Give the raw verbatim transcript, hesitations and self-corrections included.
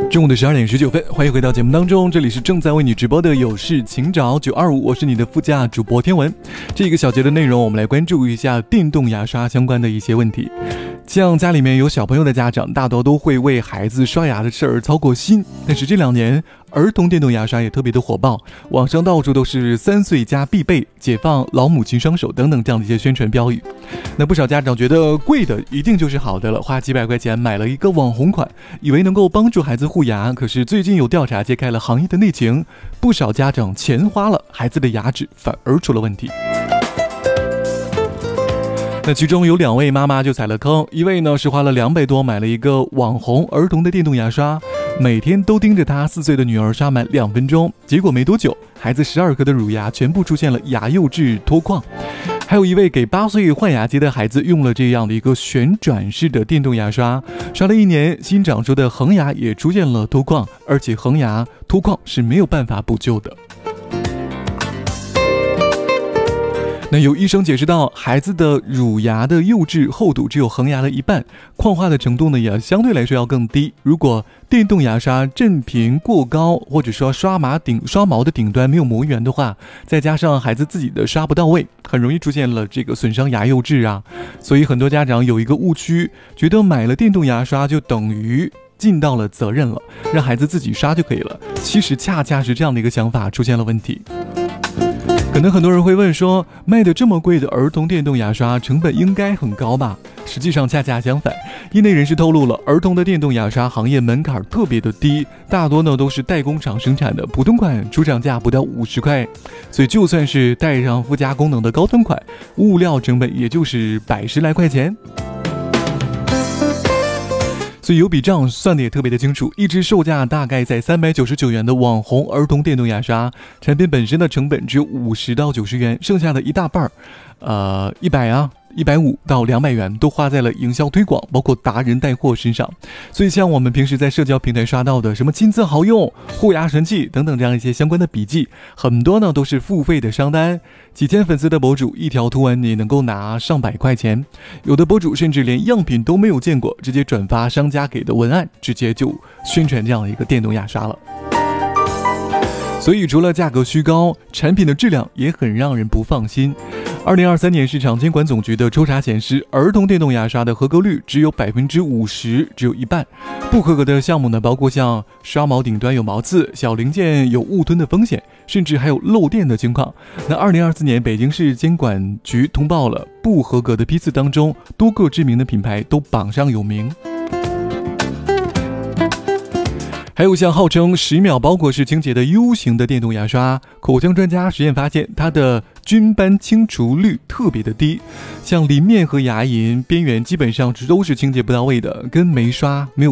中午的十二点十九分，欢迎回到节目当中，这里是正在为你直播的有事请找九二五，我是你的副驾主播天文。这个小节的内容，我们来关注一下电动牙刷相关的一些问题。像家里面有小朋友的家长，大多都会为孩子刷牙的事儿操过心，但是这两年儿童电动牙刷也特别的火爆，网上到处都是三岁加必备、解放老母亲双手等等这样的一些宣传标语。那不少家长觉得贵的一定就是好的了，花几百块钱买了一个网红款，以为能够帮助孩子护牙，可是最近有调查揭开了行业的内情，不少家长钱花了，孩子的牙齿反而出了问题。那其中有两位妈妈就踩了坑，一位呢是花了两百多买了一个网红儿童的电动牙刷，每天都盯着她四岁的女儿刷满两分钟，结果没多久，孩子十二颗的乳牙全部出现了牙釉质脱矿。还有一位给八岁换牙机的孩子用了这样的一个旋转式的电动牙刷，刷了一年，新长出的恒牙也出现了脱矿，而且恒牙脱矿是没有办法补救的。那有医生解释到，孩子的乳牙的釉质厚度只有恒牙的一半，矿化的程度呢也相对来说要更低。如果电动牙刷振频过高，或者说刷毛顶刷毛的顶端没有磨圆的话，再加上孩子自己的刷不到位，很容易出现了这个损伤牙釉质啊。所以很多家长有一个误区，觉得买了电动牙刷就等于尽到了责任了，让孩子自己刷就可以了。其实恰恰是这样的一个想法出现了问题。可能很多人会问说，卖的这么贵的儿童电动牙刷成本应该很高吧？实际上恰恰相反，业内人士透露了，儿童的电动牙刷行业门槛特别的低，大多呢都是代工厂生产的，普通款出厂价不到五十块，所以就算是带上附加功能的高端款，物料成本也就是百十来块钱。所以有笔账算的也特别的清楚，一支售价大概在三百九十九元的网红儿童电动牙刷，产品本身的成本只有五十到九十元，剩下的一大半呃一百啊一百五到两百元都花在了营销推广，包括达人带货身上。所以像我们平时在社交平台刷到的什么亲测好用、护牙神器等等这样一些相关的笔记，很多呢都是付费的商单，几千粉丝的博主一条图文你能够拿上百块钱，有的博主甚至连样品都没有见过，直接转发商家给的文案，直接就宣传这样的一个电动牙刷了。所以除了价格虚高，产品的质量也很让人不放心。二零二三年市场监管总局的抽查显示，儿童电动牙刷的合格率只有百分之五十，只有一半。不合格的项目呢，包括像刷毛顶端有毛刺、小零件有误吞的风险，甚至还有漏电的情况。那二零二四年北京市监管局通报了不合格的批次当中，多个知名的品牌都榜上有名。还有像号称十秒包裹式清洁的 U 型的电动牙刷，口腔专家实验发现它的菌斑清除率特别的低，像鳞面和牙龈边缘基本上都是清洁不到位的，跟没刷没有